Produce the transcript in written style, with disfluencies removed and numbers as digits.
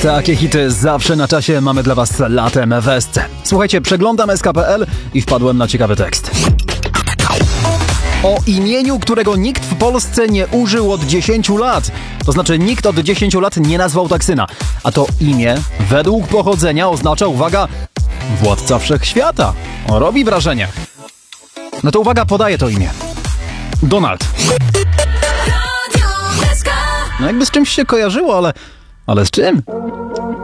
Takie hity zawsze na czasie mamy dla Was latem w SC. Słuchajcie, przeglądam sk.pl i wpadłem na ciekawy tekst. O imieniu, którego nikt w Polsce nie użył od 10 lat. To znaczy nikt od 10 lat nie nazwał tak syna. A to imię według pochodzenia oznacza, uwaga, władca wszechświata. Robi wrażenie. No to uwaga, podaję to imię. Donald. No jakby z czymś się kojarzyło, ale z czym?